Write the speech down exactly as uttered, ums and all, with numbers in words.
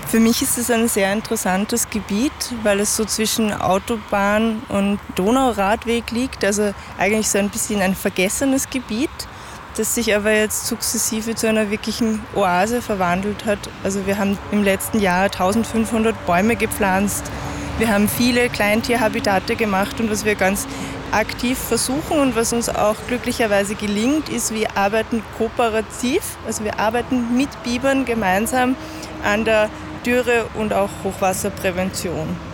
Für mich ist es ein sehr interessantes Gebiet, weil es so zwischen Autobahn und Donauradweg liegt. Also eigentlich so ein bisschen ein vergessenes Gebiet, das sich aber jetzt sukzessive zu einer wirklichen Oase verwandelt hat. Also wir haben im letzten Jahr eintausendfünfhundert Bäume gepflanzt. Wir haben viele Kleintierhabitate gemacht und was wir ganz aktiv versuchen und was uns auch glücklicherweise gelingt, ist, wir arbeiten kooperativ. Also wir arbeiten mit Bibern gemeinsam an der Dürre- und auch Hochwasserprävention.